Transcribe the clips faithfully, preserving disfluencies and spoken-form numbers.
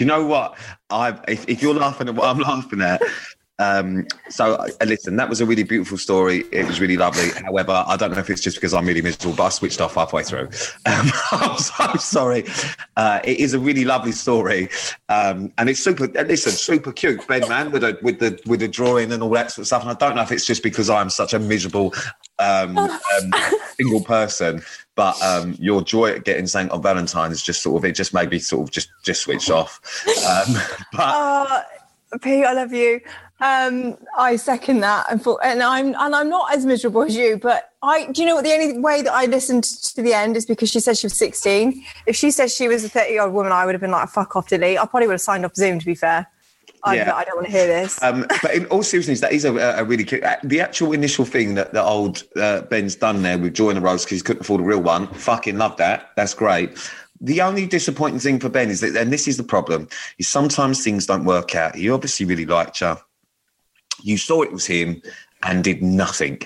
you know what? I if, if you're laughing at what I'm laughing at, um, so uh, listen, that was a really beautiful story. It was really lovely. However, I don't know if it's just because I'm really miserable, but I switched off halfway through. Um, I'm so sorry. Uh, it is a really lovely story, um, and it's super. Listen, super cute, Ben, man, with the with the with the drawing and all that sort of stuff. And I don't know if it's just because I'm such a miserable um, um, single person. But um, your joy at getting something on Valentine's just sort of, it just made me sort of just, just switch off. Um, but uh, Pete, I love you. Um, I second that. And, for, and I'm and I'm not as miserable as you, but I, do you know what? The only way that I listened to the end is because she said she was sixteen. If she said she was a thirty-year-old woman, I would have been like, fuck off, delete. I probably would have signed off Zoom, to be fair. I, yeah. I don't want to hear this. Um, but in all seriousness, that is a, a really cute... The actual initial thing that the old uh, Ben's done there with Joy in the Rose, because he couldn't afford a real one, fucking love that. That's great. The only disappointing thing for Ben is that, and this is the problem, is sometimes things don't work out. He obviously really liked you. You saw it was him and did nothing.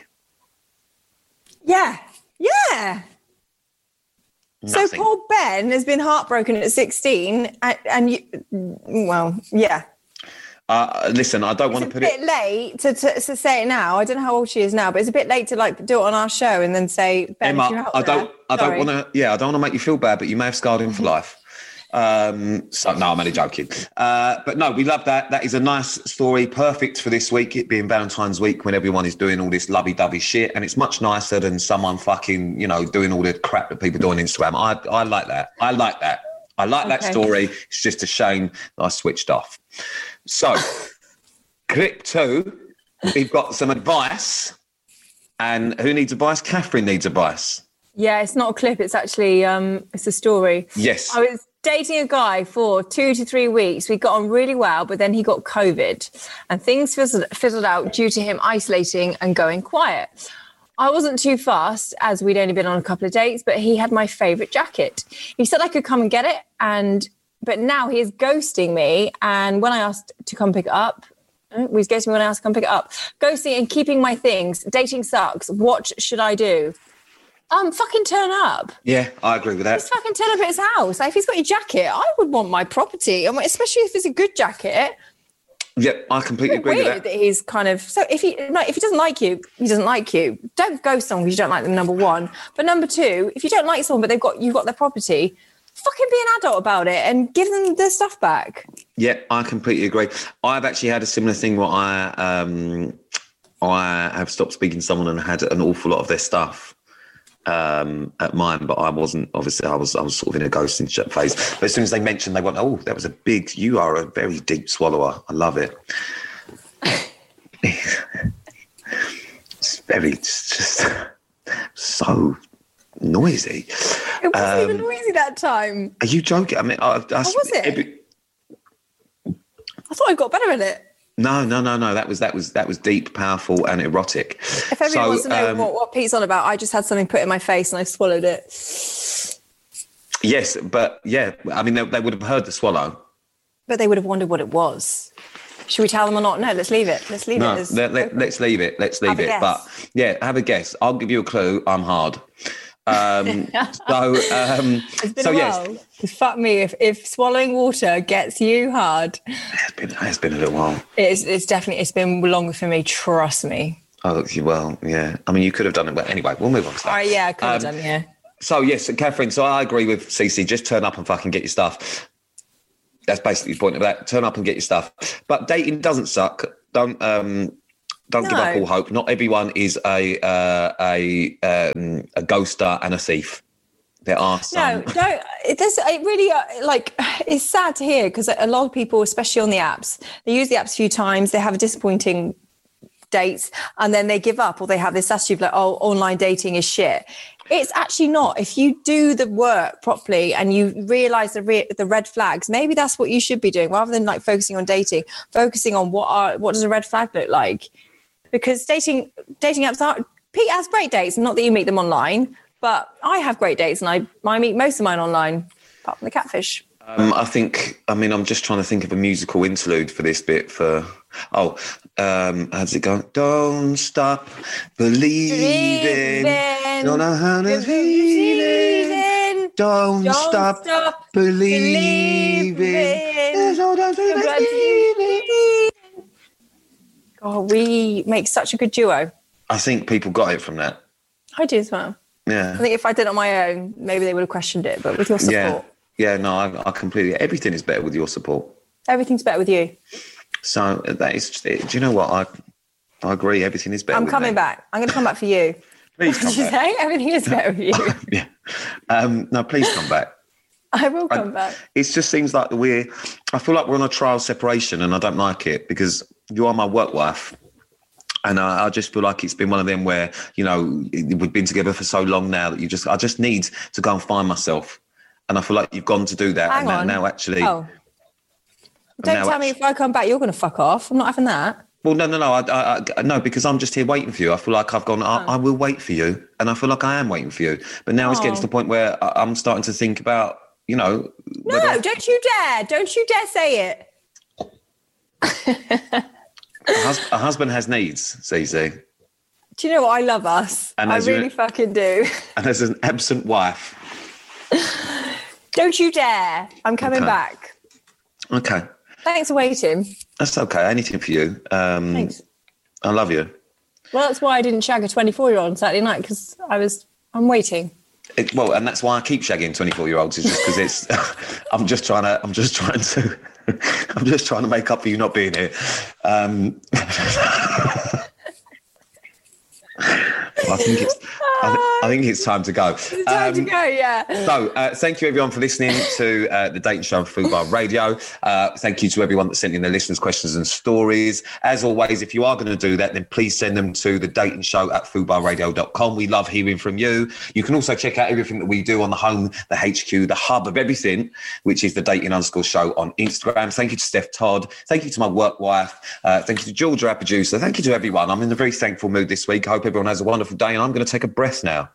Yeah. Yeah. Nothing. So poor Ben has been heartbroken at sixteen and, and you, well, yeah. Uh, listen, I don't want to put it... It's a bit late to, to, to say it now. I don't know how old she is now, but it's a bit late to like do it on our show and then say, Ben, Emma, if you're out I there, don't, I don't want to, yeah, I don't want to make you feel bad, but you may have scarred him for life. Um, so no, I'm only joking. Uh, but no, we love that. That is a nice story, perfect for this week, it being Valentine's week when everyone is doing all this lovey-dovey shit, and it's much nicer than someone fucking, you know, doing all the crap that people do on Instagram. I, I like that. I like that. I like okay. that story. It's just a shame that I switched off. So, clip two, we've got some advice. And who needs advice? Catherine needs advice. Yeah, it's not a clip. It's actually, um, it's a story. Yes. I was dating a guy for two to three weeks. We got on really well, but then he got COVID and things fizzled, fizzled out due to him isolating and going quiet. I wasn't too fast as we'd only been on a couple of dates, but he had my favourite jacket. He said I could come and get it, and but now he is ghosting me. And when I asked to come pick it up, he was ghosting me when I asked to come pick it up. Ghosting and keeping my things. Dating sucks. What should I do? Um, fucking turn up. Yeah, I agree with that. Just fucking turn up at his house. Like, if he's got your jacket, I would want my property. I mean, especially if it's a good jacket. Yep, I completely agree with that. that he's kind of so if he like if he doesn't like you, he doesn't like you. Don't ghost someone because you don't like them. Number one, but number two, if you don't like someone but they've got you've got their property, fucking be an adult about it and give them their stuff back. Yeah, I completely agree. I've actually had a similar thing where I um I have stopped speaking to someone and had an awful lot of their stuff um at mine, but I wasn't. Obviously I was I was sort of in a ghosting phase, but as soon as they mentioned, they went, oh, that was a big, you are a very deep swallower. I love it. It's very, it's just so noisy. It wasn't um, even noisy that time. Are you joking? I mean, I, I, How was it? Every, I thought I got better at it. No, no, no, no. That was that was that was deep, powerful, and erotic. If everyone so, wants to know um, what, what Pete's on about, I just had something put in my face and I swallowed it. Yes, but yeah, I mean, they, they would have heard the swallow, but they would have wondered what it was. Should we tell them or not? No, let's leave it. Let's leave no, it. As let, let, let's leave it. Let's leave it. But yeah, have a guess. I'll give you a clue. I'm hard. Um, so, um, it's been so a while. yes. Because fuck me, if, if swallowing water gets you hard, it's been it's been a little while. It's it's definitely it's been longer for me. Trust me. Oh, well, yeah. I mean, you could have done it. But anyway, we'll move on to that. All right, yeah, I could have um, done, yeah. So yes, Catherine. So I agree with Cece. Just turn up and fucking get your stuff. That's basically the point of that. Turn up and get your stuff. But dating doesn't suck. Don't um. Don't no. give up all hope. Not everyone is a uh, a um, a ghoster and a thief. There are some. No, don't. It does. It really uh, like. It's sad to hear because a lot of people, especially on the apps, they use the apps a few times. They have a disappointing dates, and then they give up, or they have this attitude like, "Oh, online dating is shit." It's actually not. If you do the work properly and you realise the re- the red flags, maybe that's what you should be doing rather than like focusing on dating. Focusing on what are what does a red flag look like. Because dating dating apps are... Pete has great dates, not that you meet them online, but I have great dates and I, I meet most of mine online, apart from the catfish. Um, I think, I mean, I'm just trying to think of a musical interlude for this bit for... Oh, um, how's it go? Don't stop believing. believing. Don't know how to believe. Don't, Don't stop, stop believing. believing. we make such a good duo. I think people got it from that. I do as well. Yeah. I think if I did it on my own, maybe they would have questioned it, but with your support. Yeah, yeah no, I, I completely, everything is better with your support. Everything's better with you. So that is, do you know what? I I agree, everything is better I'm with coming me. back. I'm going to come back for you. Please what come did you back. say? Everything is better with you. Yeah. Um, no, please come back. I will come I, back. It just seems like we're, I feel like we're on a trial separation and I don't like it because you are my work wife. And I, I just feel like it's been one of them where, you know, we've been together for so long now that you just, I just need to go and find myself. And I feel like you've gone to do that. Hang and on. now, now actually. Oh. Don't now tell me if I come back, you're going to fuck off. I'm not having that. Well, no, no, no, I, I, I, no, because I'm just here waiting for you. I feel like I've gone, I, Oh. I will wait for you. And I feel like I am waiting for you. But now it's getting Oh. to the point where I, I'm starting to think about, you know. No, whether- don't you dare. Don't you dare say it. a, hus- a husband has needs, Zizi. Do you know what? I love us. And I as you- really fucking do. And as an absent wife. Don't you dare. I'm coming Okay. back. Okay. Thanks for waiting. That's okay. Anything for you. Um, Thanks. I love you. Well, that's why I didn't shag a twenty-four-year-old on Saturday night, because I was, I'm waiting. It, well, and that's why I keep shagging twenty-four-year-olds, is just because it's, I'm just trying to, I'm just trying to, I'm just trying to make up for you not being here. Um, I think it's, I, th- I think it's time to go. It's time to Um, go, yeah. So, uh, thank you everyone for listening to uh, the Dating Show on Fubar Radio. Uh, thank you to everyone that sent in their listeners' questions and stories. As always, if you are going to do that, then please send them to the Dating Show at fubar radio dot com. We love hearing from you. You can also check out everything that we do on the home, the H Q, the hub of everything, which is the Dating underscore show on Instagram. Thank you to Steph Todd. Thank you to my work wife. Uh, thank you to Georgia, our producer. Thank you to everyone. I'm in a very thankful mood this week. I hope everyone has a wonderful day, and I'm going to take a breath now.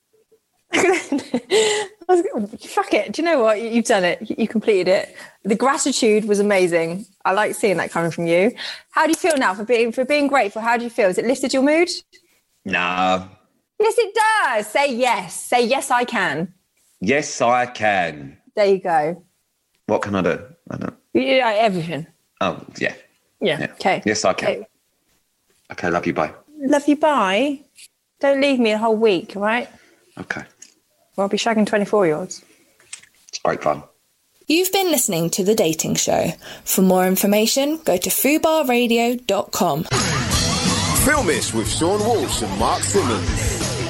Fuck it. Do you know what? You've done it. You completed it. The gratitude was amazing. I like seeing that coming from you. How do you feel now for being for being grateful? How do you feel? Has it lifted your mood? Nah. Yes, it does. Say yes. Say yes, I can. Yes, I can. There you go. What can I do? I don't. Yeah, everything. Oh, yeah. Yeah. Yeah. Okay. Yes, I can. Okay. Okay, love you. Bye. Love you. Bye. Don't leave me a whole week, all right? Okay. Well, I'll be shagging twenty-four-year-olds. It's great fun. You've been listening to The Dating Show. For more information, go to fubar radio dot com. Filmish with Sean Walsh and Mark Simmons.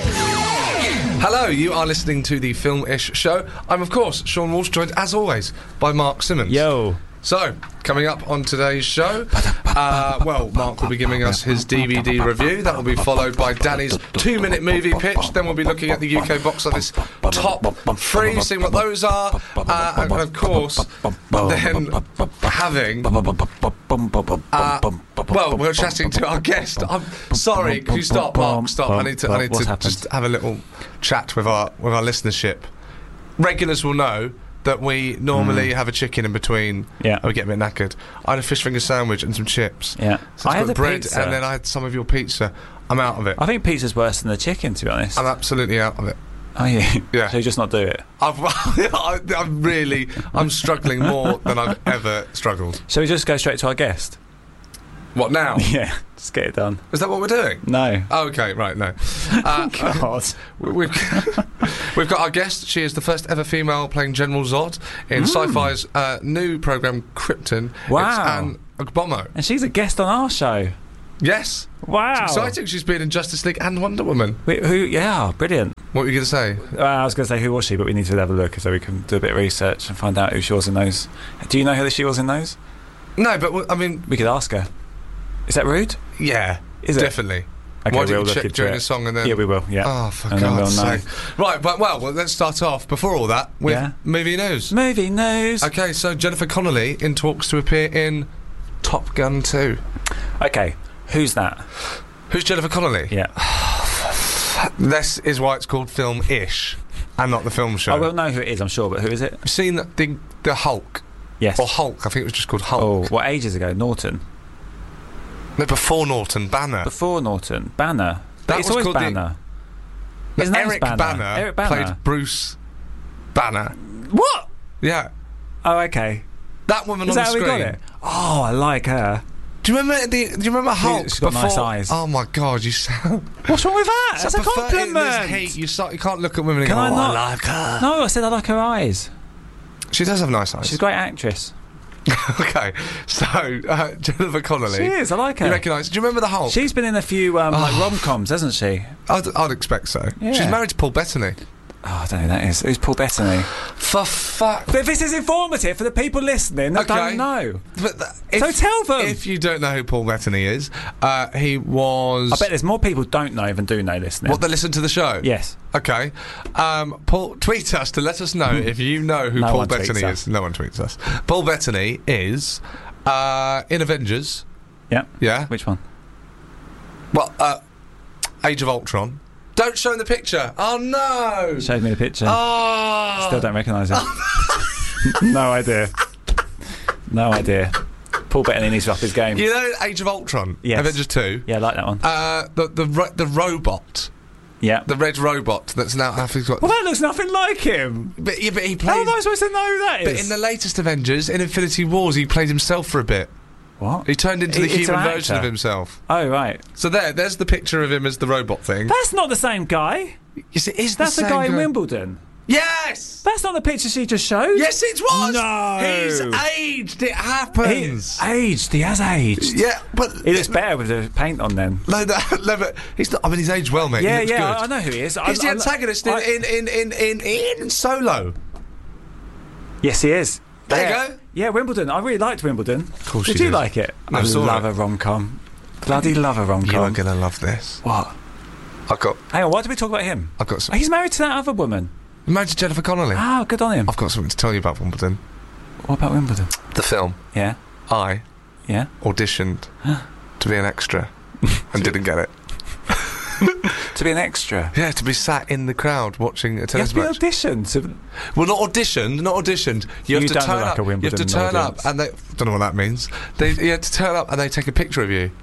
Hello, you are listening to the Film-ish show. I'm, of course, Sean Walsh, joined, as always, by Mark Simmons. Yo. So, coming up on today's show, uh, well, Mark will be giving us his D V D review. That will be followed by Danny's two-minute movie pitch. Then we'll be looking at the U K box office top three, seeing what those are. Uh, and, of course, then having... Uh, well, we're chatting to our guest. I'm sorry, can you stop, Mark? Stop. I need to, I need What's to happened? just have a little chat with our with our listenership. Regulars will know that we normally have a chicken in between. Yeah. And we get a bit knackered. I had a fish finger sandwich and some chips. Yeah. So I I had got the bread pizza. and then I had some of your pizza. I'm out of it. I think pizza's worse than the chicken, to be honest. I'm absolutely out of it. Are you? Yeah. So you just not do it? I've, I, I'm really, I'm struggling more than I've ever struggled. Shall we just go straight to our guest? What now? Yeah, just get it done. Is that what we're doing? No. Oh, okay, right, no. Uh, God. We've, we've got our guest. She is the first ever female playing General Zod in Sci-Fi's uh, new programme Krypton. Wow. It's Anne Ogbomo. And she's a guest on our show. Yes. Wow. It's exciting. She's been in Justice League and Wonder Woman. Wait, who? Yeah, brilliant. What were you going to say? Uh, I was going to say who was she, but we need to have a look so we can do a bit of research and find out who she was in those. Do you know who she was in those? No, but w- I mean, We could ask her. Is that rude? yeah, Is it? definitely. Okay, Why don't we'll you look check into during it. the song and then? Yeah, we will. Yeah. Oh, for And then God's we'll know. sake! Right, but well, well, let's start off before all that with Yeah. movie news. Movie news. Okay, so Jennifer Connelly in talks to appear in Top Gun two. Okay, who's that? Who's Jennifer Connelly? Yeah. This is why it's called Film-ish and not the film show. I will know who it is, I'm sure, but who is it? You've seen the, the the Hulk Yes. or Hulk? I think it was just called Hulk. Oh, what ages ago? Norton. No, before Norton, Banner. Before Norton. Banner. That it's was always called the- Banner. No, His name's Eric Banner. Banner, Eric Banner. played Bruce Banner. What? Yeah, Oh, okay. that woman Is on that the how we screen. got it? Oh, I like her. Do you remember the? Do you remember Hulk? She's got before? nice eyes. Oh my God, you sound. What's wrong with that? That's a prefer- compliment. in this heat, you, start, you can't look at women and Can go, I oh, not? I like her. No, I said I like her eyes. She does have nice eyes. She's a great actress. Okay, so uh, Jennifer Connelly. She is. I like her. You recognise? Do you remember the Hulk? She's been in a few um, like Oh. rom-coms, hasn't she? I'd, I'd expect so. Yeah. She's married to Paul Bettany. Oh, I don't know who that is. Who's Paul Bettany? For fuck. But this is informative for the people listening that Okay. don't know. But th- if, So tell them. If you don't know who Paul Bettany is, uh, he was. I bet there's more people don't know than do know listening. What, they listen to the show? Yes. Okay. Um, Paul, tweet us to let us know if you know who No Paul one tweets Bettany us. is. No one tweets us. Paul Bettany is uh, in Avengers. Yeah. Yeah. Which one? Well, uh, Age of Ultron. Don't show him the picture. Oh no! Showed me the picture. Oh. Still don't recognise it. No idea. No idea. Paul Bettany needs to up his game. You know Age of Ultron? Yes. Avengers two? Yeah, I like that one. Uh, the, the, ro- the robot. Yeah. The red robot that's now... I think he's got, Well, that looks nothing like him. but, yeah, but he How plays... am I supposed to know who that is? But in the latest Avengers, in Infinity Wars, he played himself for a bit. What? He turned into He- the he's human an version of actor. himself. Oh, right. So there, there's the picture of him as the robot thing. That's not the same guy. Yes, it is That's the the, same guy in Wimbledon. Yes! That's not the picture she just showed. Yes, it was! No. He's aged. It He's happens. aged. He has aged. Yeah, but... He looks better with the paint on then. No, no, no, but he's not... I mean, he's aged well, mate. Yeah, he looks yeah, good. I, I know who he is. He's I, the I- antagonist I- in, in, in, in, in, in Solo. Yes, he is. There yeah. you go. Yeah, Wimbledon. I really liked Wimbledon. Of course Did you you did. like it? I I saw love it. a rom-com. Bloody love a rom-com. You are going to love this. What? I've got... Hang on, why did we talk about him? I've got some... He's married to that other woman. Married to Jennifer Connelly. Oh, good on him. I've got something to tell you about Wimbledon. What about Wimbledon? The film. Yeah, I yeah. auditioned to be an extra and didn't get it. To be an extra. Yeah, to be sat in the crowd watching a You have tennis to be match. auditioned. To... Well, not auditioned, not auditioned. You have You to don't turn look like up. a you have to Wimbledon turn audience. up, and they don't know what that means. They you have to turn up, and they take a picture of you,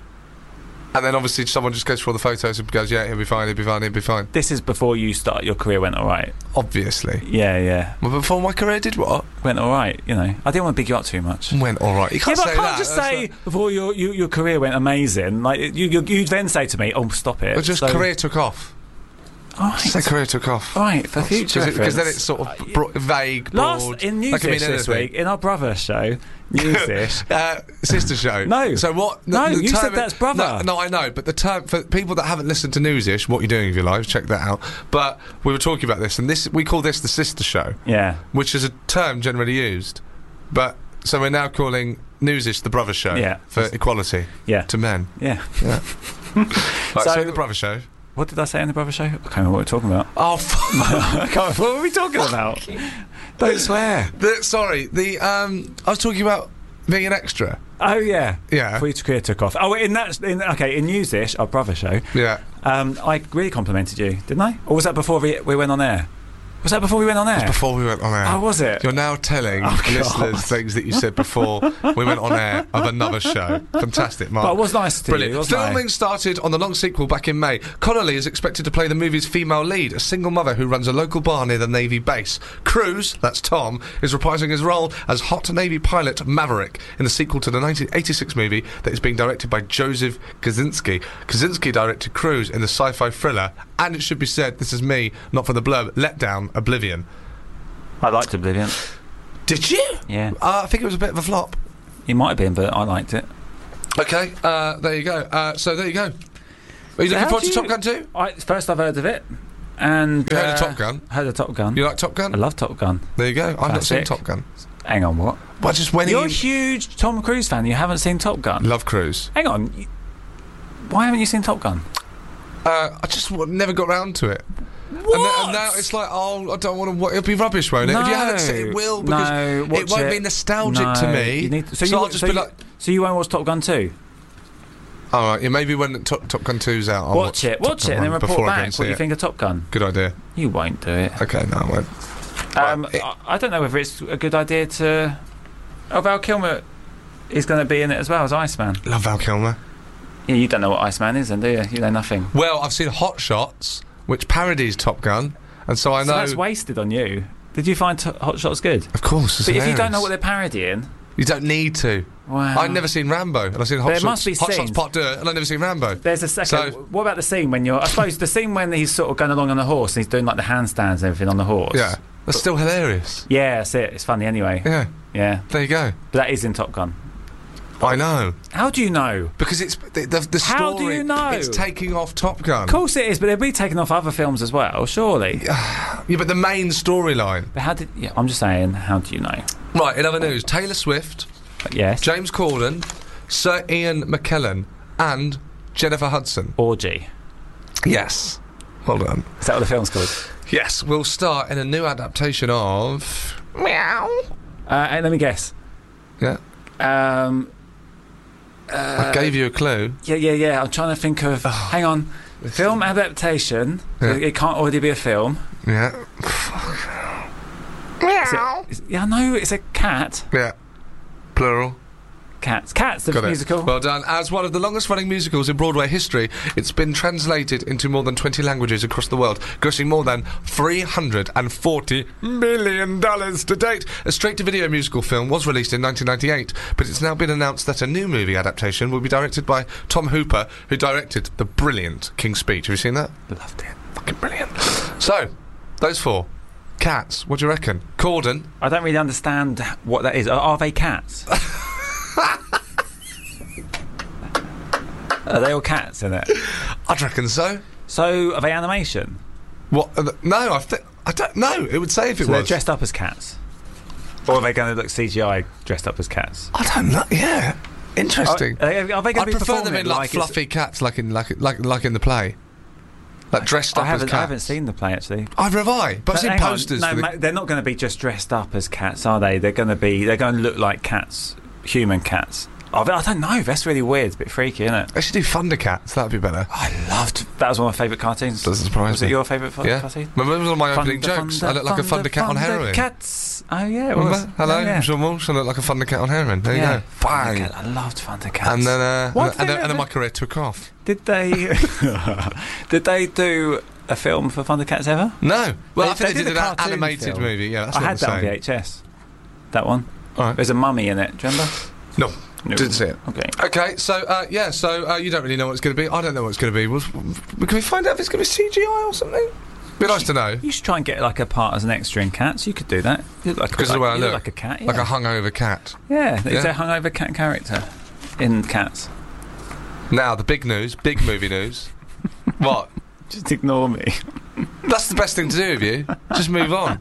and then obviously someone just goes for all the photos and goes, "Yeah, he'll be fine, he'll be fine, he'll be fine." This is before you start. Your career went all right. Obviously. Yeah, yeah. Well, before my career did what? Went all right. You know, I didn't want to big you up too much. Went all right. You Yeah, can't but say I can't that. just That's say not- before your, your your career went amazing. Like you, you you'd then say to me, "Oh, stop it." Well, just So- career took off. All right. Just say career took off. All right, for future Because then reference. it's sort of bro- vague, broad. Last in That could mean Newsish this anything. week in our brother show, Newsish. Uh, sister show. No. So what? No, the you term- said that's brother. No, no, I know, but the term for people that haven't listened to Newsish, what you're doing with your lives, check that out. But we were talking about this, and this we call this the sister show, Yeah. which is a term generally used. But so we're now calling Newsish the brother show, Yeah. for equality, Yeah. to men. Yeah. Right, so, So- the brother show. What did I say in the brother show? I can't remember what we're talking about. Oh, fuck. I can't, what were we talking about? Don't swear. the, sorry, the um, I was talking about being an extra. Oh yeah. Yeah. Before your career took off. Oh, in that. In, okay, in Newsish, our brother show. Yeah. Um, I really complimented you, didn't I? Or was that before we, we went on air? Was that before we went on air? Before we went on air. Oh, was it? You're now telling Oh, God. listeners things that you said before we went on air of another show. Fantastic, Mark. But it was nice to Brilliant. you, wasn't Filming I? started on the long sequel back in May. Connolly is expected to play the movie's female lead, a single mother who runs a local bar near the Navy base. Cruise, that's Tom, is reprising his role as hot Navy pilot Maverick in the sequel to the nineteen eighty-six movie that is being directed by Joseph Kosinski. Kosinski directed Cruise in the sci-fi thriller, and it should be said, this is me, not for the blurb, Letdown, Oblivion. I liked Oblivion. Did you? Yeah. Uh, I think it was a bit of a flop. It might have been, but I liked it. Okay, uh, there you go. Uh, so there you go. Are you So looking how forward do to you- Top Gun two? I, first I've heard of it. And You heard of uh, Top Gun? Heard of Top Gun. You like Top Gun? I love Top Gun. There you go. I've not seen Classic. Top Gun. Hang on, what? Well, just when You're a he huge Tom Cruise fan. You haven't seen Top Gun. love Cruise. Hang on. you- Why haven't you seen Top Gun? Uh, I just w- never got round to it. And, then, and now it's like, oh, I don't want to. It'll be rubbish, won't it? If you haven't seen it, it will because no, watch it won't be nostalgic no, to me. You need to, so so, you, I'll just so be you- like, so you won't watch Top Gun two? all right, yeah, maybe when Top, Top Gun two's out, I'll Watch it, Top watch Gun it, and then one report before I go back and see what you it. think of Top Gun. Good idea. You won't do it. Okay, no, I won't. Um, Right, it- I, I don't know whether it's a good idea to. Oh, Val Kilmer is going to be in it as well as Iceman. Love Val Kilmer. Yeah, you don't know what Iceman is, then, do you? You know nothing. Well, I've seen Hot Shots, which parodies Top Gun, and so I So know. that's wasted on you. Did you find t- Hot Shots good? Of course, it's But if you don't know hilarious. what they're parodying, You don't need to. Wow. I'd never seen Rambo, and I've seen Hot There Shots, must be Hot Shots scenes. Part Deux, and I've never seen Rambo. There's a second. So- What about the scene when you're? I suppose the scene when he's sort of going along on a horse and he's doing like the handstands and everything on the horse. Yeah, that's still hilarious. Yeah, that's it. It's funny anyway. Yeah, Yeah. there you go. But that is in Top Gun. I know. How do you know? Because it's the, the, the story. How do you know? It's taking off Top Gun. Of course it is, but they'll be taking off other films as well, surely. Yeah, but the main storyline. But how did? Yeah, I'm just saying. How do you know? Right, in other news, Taylor Swift, But yes. James Corden, Sir Ian McKellen, and Jennifer Hudson. Orgy. Yes. Well done. Is that what the film's called? Yes, we'll start in a new adaptation of Meow. Uh, hey, let me guess. Yeah. Um. I gave you a clue. Yeah, yeah, yeah. I'm trying to think of. Hang on. Film adaptation. Yeah. It can't already be a film. Yeah. Is it, is, yeah, no, it's a cat. Yeah. Plural. Cats. Cats, the Got it. musical. Well done. As one of the longest running musicals in Broadway history, it's been translated into more than twenty languages across the world, grossing more than three hundred forty million dollars to date. A straight-to-video musical film was released in nineteen ninety-eight, but it's now been announced that a new movie adaptation will be directed by Tom Hooper, who directed the brilliant King's Speech. Have you seen that? Loved it. Fucking brilliant. So, those four. Cats, what do you reckon? Corden. I don't really understand what that is. Are, are they cats? Are they all cats in it? I'd reckon so. So, are they animation? What? Are the, no, I, th- I don't know. It would say if it So they're was. dressed up as cats? Or are they going to look C G I dressed up as cats? I don't know. Yeah. Interesting. Are, are they, are they I going to be prefer them performing in it like, it's- fluffy cats, like in like like like in the play, like dressed up I haven't, as cats. I haven't seen the play actually. Either have I, but I've seen Hang on. posters. No, for the, mate, they're not going to be just dressed up as cats, are they? They're going to be. They're going to look like cats, human cats. Oh, I don't know. That's really weird. It's a bit freaky, isn't it? they should do Thundercats. That'd be better. I loved. That was one of my favourite cartoons. Doesn't surprise Was me. it your favourite fu- Yeah. cartoon? Remember, it was one of my opening Thunder, jokes. thunder, I look like a thunder, Thundercat on thunder heroin. Cats. Oh yeah, it was. Remember? Hello, Oh, yeah. I'm Sean Walsh. I look like a Thundercat on heroin. There Yeah. you go. Bang. Thundercat. I loved Thundercats. And then, uh, Why and, did and, they then, and then never- my career took off. Did they? Did they do a film for Thundercats ever? No. Well, I They- think they they, did did a an cartoon animated film. movie. Yeah, that's I what had I'm that on saying. V H S. That one. All right. There's a mummy in it. Do you remember? No. No. Didn't see it. Okay. Okay, so uh, yeah, so uh, you don't really know what it's going to be. I don't know what it's going to be. We'll, can we find out if it's going to be C G I or something? Be nice to know. You should try and get like a part as an extra in Cats. You could do that. You look like, Because like, of the way I you look, like a cat. Yeah. like a hungover cat. yeah. Is Yeah. there a hungover cat character in Cats? Now the big news, big movie news. What? Just ignore me. That's the best thing to do with you. Just move on.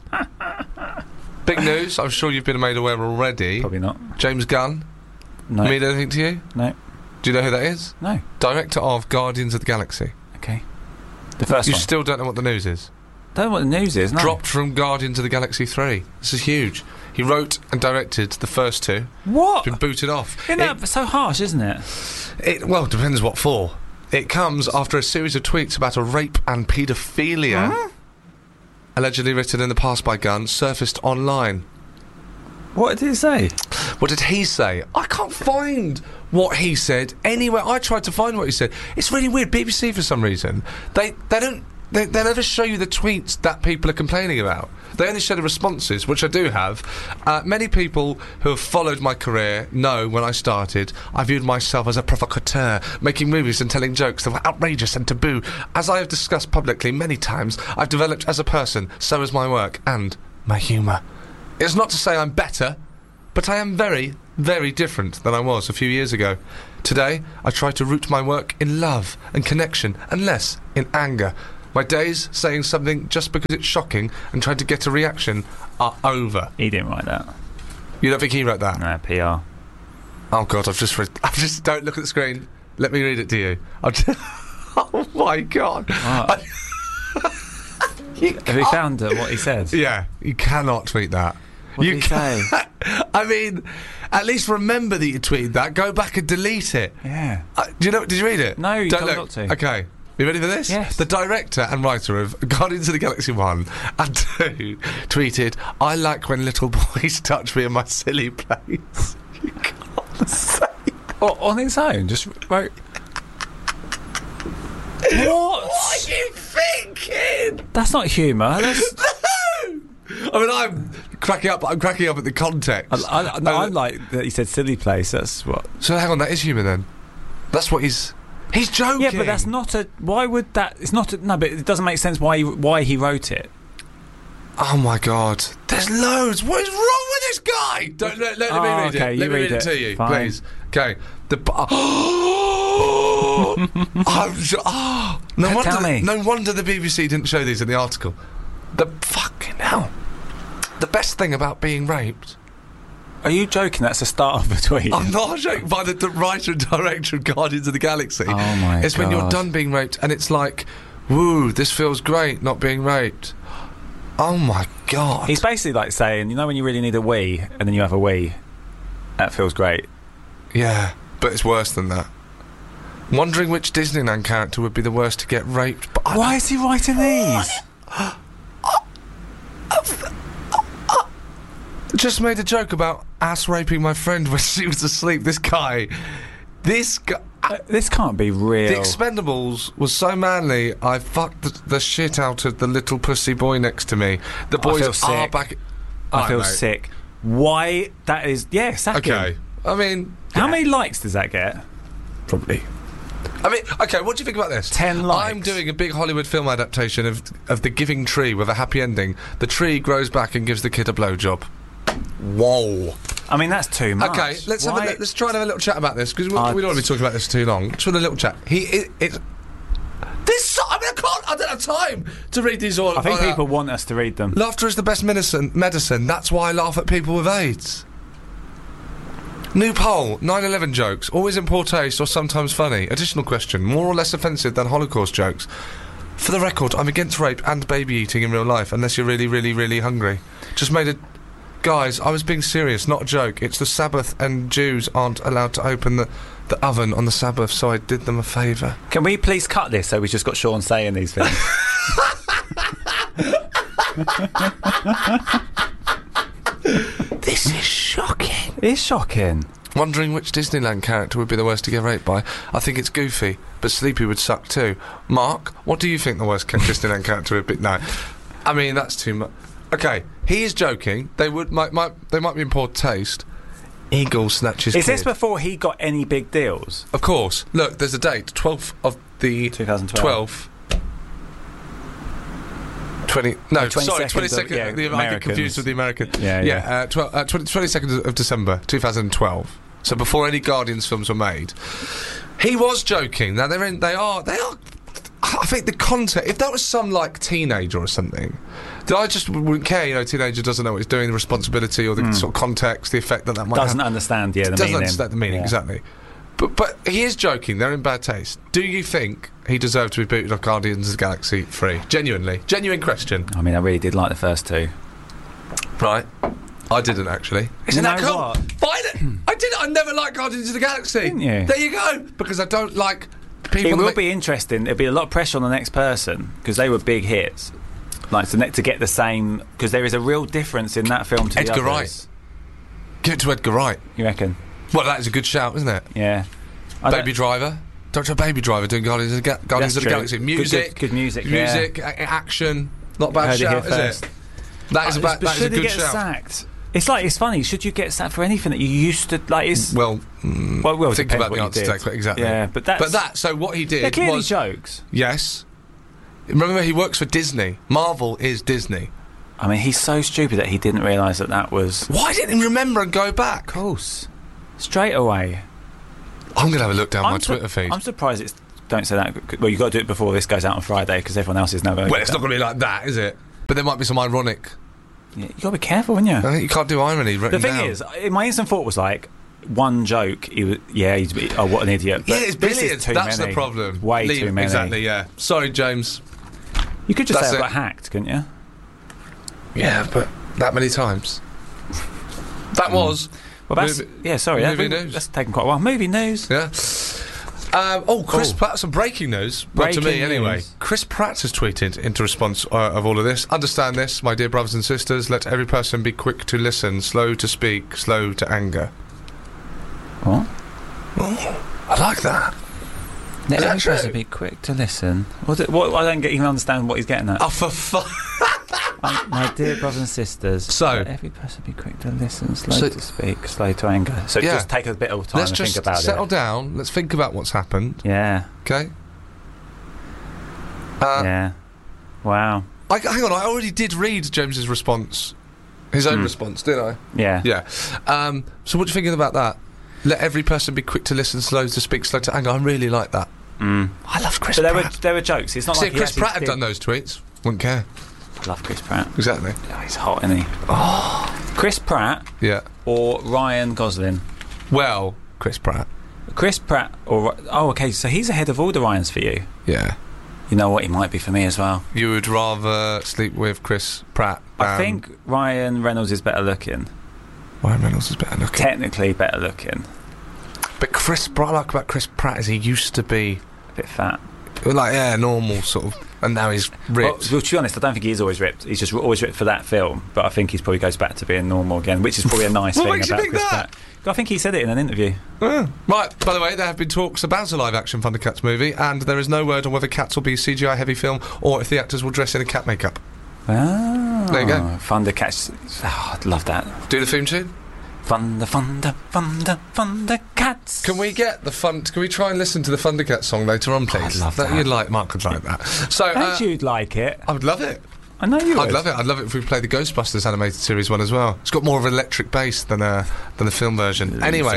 Big news. I'm sure you've been made aware already. Probably not. James Gunn. No. Mean anything to you? No. Do you know who that is? No. Director of Guardians of the Galaxy. Okay. The first You one. still don't know what the news is. Don't know what the news is. No. Dropped from Guardians of the Galaxy three. This is huge. He wrote and directed the first two. What? Been booted off. Isn't that so harsh, isn't it? It, well, depends what for. It comes after a series of tweets about a rape and paedophilia, Huh? allegedly written in the past by Gunn, surfaced online. What did it say? What did he say? I can't find what he said anywhere. I tried to find what he said. It's really weird. B B C, for some reason, they they don't they, they never show you the tweets that people are complaining about. They only show the responses, which I do have. Uh, many people who have followed my career know when I started, I viewed myself as a provocateur, making movies and telling jokes that were outrageous and taboo. As I have discussed publicly many times, I've developed as a person, so has my work and my humour. It's not to say I'm better, but I am very, very different than I was a few years ago. Today, I try to root my work in love and connection, and less in anger. My days saying something just because it's shocking and trying to get a reaction are over. He didn't write that. You don't think he wrote that? No, P R. Oh God, I've just read. I've just don't look at the screen. Let me read it to you. I've just, oh my God. What? You Have you found uh, what he said? Yeah, you cannot tweet that. What you did he say? I mean, at least remember that you tweeted that. Go back and delete it. Yeah. Uh, do you know? Did you read it? No, you Don't told me look. not to. Okay. You ready for this? Yes. The director and writer of Guardians of the Galaxy one and two tweeted, "I like when little boys touch me in my silly place." You can't say Oh, on its own, just wrote. What? What are you thinking? That's not humour. That's I mean, I'm cracking up. I'm cracking up at the context. I, I, no, I like that he said silly place. That's what. So hang on, that is human then. That's what he's. He's joking. Yeah, but that's not a. Why would that? It's not a. No, but it doesn't make sense why he, why he wrote it. Oh my God! There's loads. What is wrong with this guy? Don't let, let Oh, me read okay, it. you Let me read read it, it. to you, Fine. please. Okay. The. Oh, I'm so, oh, no Tell wonder. me. No wonder the B B C didn't show these in the article. The fucking hell. The best thing about being raped. Are you joking? That's the start of a tweet. I'm not joking. By the, the writer and director of Guardians of the Galaxy. Oh my It's when you're God. done being raped and it's like, woo, this feels great, not being raped. Oh my God. He's basically like saying, you know, when you really need a wee, and then you have a wee, that feels great. Yeah, but it's worse than that. Wondering which Disneyland character would be the worst to get raped. But I Why is he writing these? just made a joke about ass raping my friend when she was asleep. This guy, this guy. Uh, this can't be real. The Expendables was so manly, I fucked the, the shit out of the little pussy boy next to me. The I boys feel are sick. back. I Alright, feel mate. sick. Why? That is. Yeah, sack him. Okay. I mean, How yeah. many likes does that get? Probably. I mean, okay, what do you think about this? Ten likes. I'm doing a big Hollywood film adaptation of of The Giving Tree with a happy ending. The tree grows back and gives the kid a blowjob. Whoa. I mean, that's too much. Okay, let's have a, Why- li- let's try and have a little chat about this because we, Uh, we don't want to be talking about this too long. Just want a little chat. He it, it this so- I mean I can't I don't have time to read these all. I think all out. people want us to read them. Laughter is the best medicine. Medicine. That's why I laugh at people with AIDS. New poll: nine eleven jokes always in poor taste or sometimes funny. Additional question: more or less offensive than Holocaust jokes? For the record, I'm against rape and baby eating in real life, unless you're really, really, really hungry. Just made a. Guys, I was being serious, not a joke. It's the Sabbath, and Jews aren't allowed to open the, the oven on the Sabbath, so I did them a favour. Can we please cut this so we've just got Sean saying these things? This is shocking. It's shocking. Wondering which Disneyland character would be the worst to get raped by? I think it's Goofy, but Sleepy would suck too. Mark, what do you think the worst ca- Disneyland character would be? No, I mean that's too much. Okay, he is joking. They would might might they might be in poor taste. Eagle snatches. Is kid. this before he got any big deals? Of course. Look, there's a date. twelfth of the twenty twelve. twelfth. Twenty no, sorry, twenty-second twenty of- second. yeah, the I get Americans. confused with the American. Yeah, yeah. yeah. Uh, twelve, uh, twenty second of December, two thousand twelve. So before any Guardians films were made, he was joking. Now they're in. They are. They are. I think the content. If that was some like teenager or something, that I just wouldn't care. You know, teenager doesn't know what he's doing, the responsibility or the sort of context, the effect that that might Doesn't have. understand, yeah, the doesn't meaning. understand the meaning Yeah. exactly. But but he is joking. They're in bad taste. Do you think he deserved to be booted off Guardians of the Galaxy three? Genuinely, genuine question. I mean, I really did like the first two. Right. I didn't actually. Isn't You that know cool? what? Find it. I did. I never liked Guardians of the Galaxy. Didn't you? There you go. Because I don't like people. It that will make- be interesting. There'll be a lot of pressure on the next person because they were big hits. Like to, ne- to get the same, because there is a real difference in that film to Edgar the others. Wright. Give it to Edgar Wright. You reckon? Well, that is a good shout, isn't it? Yeah. I don't- Baby Driver. Doctor Baby Driver doing Guardians of the, Ga- Guardians That's of the true. Galaxy. Good- Music. good- good music, yeah. Music. a- action. Not a bad Heard it shout, here is first. it? That is, Uh, a ba- but that is a should he good get shout. sacked? It's like it's funny. Should you get sacked for anything that you used to like? It's Well, mm, well, well, think depends about what the you answer to did. that question, exactly. Yeah, but that's But that, so what he they're did clearly was... jokes. Yes. Remember, he works for Disney. Marvel is Disney. I mean, he's so stupid that he didn't realise that that was. Why didn't he remember and go back? Of course, straight away. I'm going to have a look down my I'm su- Twitter feed. I'm surprised it's. Don't say that. Well, you got to do it before this goes out on Friday because everyone else is now going. Well, it's not going to be like that, is it? But there might be some ironic... Yeah, you got to be careful, haven't you? I think you can't do irony The written thing down. is, I- my instant thought was like one joke. He was, yeah, he's oh what an idiot. But yeah, it's this is billions. too That's many. the problem. Way Leave- too many. Exactly, yeah. Sorry, James. You could just That's say I it. got hacked, couldn't you? Yeah, but that many times. That was... Well, that's Movie- yeah. Sorry, movie that, news. that's taken quite a while. Movie news. Yeah. Um, oh, Chris Oh. Pratt, some breaking news. Well, to me, Breaking anyway. news. Chris Pratt has tweeted into response uh, of all of this. Understand this, my dear brothers and sisters. Let every person be quick to listen, slow to speak, slow to anger. What? I like that. Let that every person true? be quick to listen. What, what? I don't get, even understand what he's getting at. Oh, for fun. Um, my dear brothers and sisters, So- let every person be quick to listen, slow So- to speak, slow to anger. So Yeah. just take a bit of time Let's and just think about settle it. down. Let's think about what's happened. Yeah, Okay. Uh, yeah. Wow. I, hang on. I already did read James's response, his own Hmm. response, didn't I? Yeah. Yeah. Um, so what are you thinking about that? Let every person be quick to listen, slow to speak, slow to anger. I really like that. Mm. I love Chris But there were Pratt. there were jokes. It's not See, like if he Chris actually Pratt had did- done those tweets, wouldn't care. I love Chris Pratt. Exactly. Oh, he's hot, isn't he? Oh. Chris Pratt Yeah. or Ryan Gosling? Well, Chris Pratt. Chris Pratt or oh, okay. So he's ahead of all the Ryans for you. Yeah. You know what? He might be for me as well. You would rather sleep with Chris Pratt. I than- think Ryan Reynolds is better looking. Ryan Reynolds is better looking. Technically better looking. But Chris, what I like about Chris Pratt is he used to be A bit fat. like yeah, normal sort of, and now he's Well, ripped. well, to be honest, I don't think he is always ripped. He's just always ripped for that film. But I think he probably goes back to being normal again, which is probably a nice What thing makes you about think Chris that? Pratt. I think he said it in an interview. Yeah. Right, by the way, there have been talks about a live-action Thundercats movie, and there is no word on whether Cats will be a C G I-heavy film or if the actors will dress in a cat makeup. Ah, There you go. Thundercats. Oh, I'd love that. Do the theme tune? Thunder, thunder, thunder, Thundercats. Can we get the fun? Can we try and listen to the Thundercats song later on, please? I'd love that. You'd like Mark would like that. So uh, And you'd like it. I would love it. I know you would. I'd love it. I'd love it if we played the Ghostbusters animated series one as well. It's got more of an electric bass than uh, than the film version. Anyway,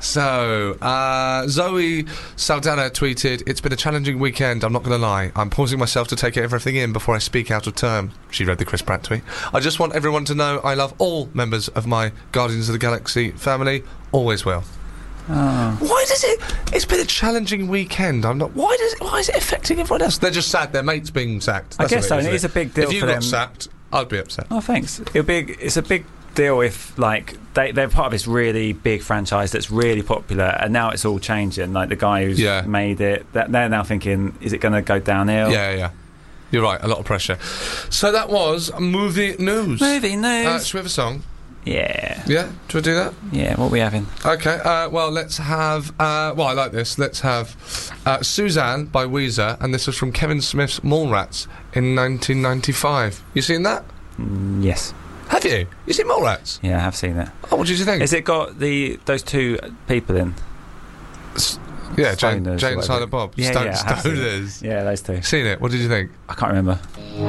so uh, Zoe Saldana tweeted, "It's been a challenging weekend. I'm not going to lie. I'm pausing myself to take everything in before I speak out of term." She read the Chris Pratt tweet. "I just want everyone to know I love all members of my Guardians of the Galaxy family. Always will." Oh. Why does it? It's been a challenging weekend. I'm not. Why does it? Why is it affecting everyone else? They're just sad. Their mate's being sacked. I That's guess what so, it and it is a big deal If you for got them. sacked, I'd be upset. Oh, thanks. It'll be, it's a big deal if, like, they, they're part of this really big franchise that's really popular, and now it's all changing. Like, the guy who's Yeah. made it, that they're now thinking, is it going to go downhill? Yeah, yeah. You're right. A lot of pressure. So that was movie news. Movie news. Uh, should we have a song? yeah. Yeah. Do we do that? Yeah, what are we having? Okay. Uh, well, let's have. Uh, well, I like this. Let's have uh, Suzanne by Weezer, and this was from Kevin Smith's Mallrats in nineteen ninety-five. You seen that? Mm, yes. Have you? You seen Mallrats? Yeah, I have seen it. Oh, what did you think? Has it got the those two people in? yeah, Jane, Stoners or Jane whatever. Silent Bob. Yeah, Stone, yeah, I have seen it. Stoners. Yeah, those two. Seen it? What did you think? I can't remember.